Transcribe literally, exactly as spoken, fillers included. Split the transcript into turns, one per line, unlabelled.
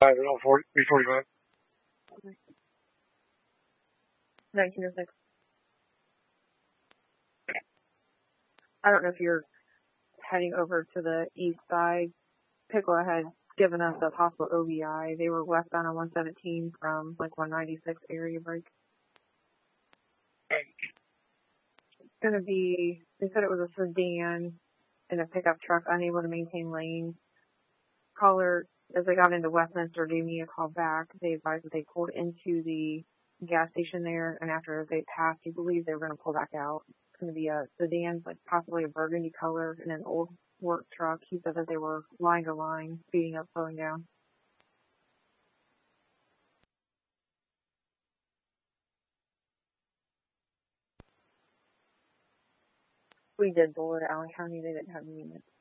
I don't know, forty, three forty-five.
Okay. nineteen oh six. I don't know if you're heading over to the east side. Pickler had given us a possible O B I. They were westbound on one seventeen from like one ninety-six area break. It's going to be, they said it was a sedan and a pickup truck unable to maintain lane. Caller, as they got into Westminster, gave me a call back. They advised that they pulled into the gas station there, and after they passed, he believed they were going to pull back out. It's going to be a sedan, like possibly a burgundy color, and an old work truck. He said that they were line to line, speeding up, slowing down. We did Bullard, Allen County. They didn't have any units.